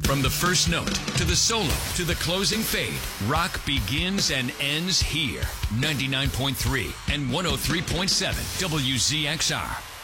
From the first note to the solo to the closing fade, rock begins and ends here. 99.3 and 103.7 WZXR.